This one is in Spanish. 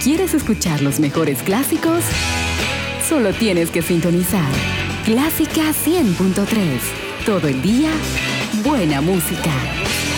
quieres escuchar los mejores clásicos, solo tienes que sintonizar Clásica 100.3. Todo el día, buena música.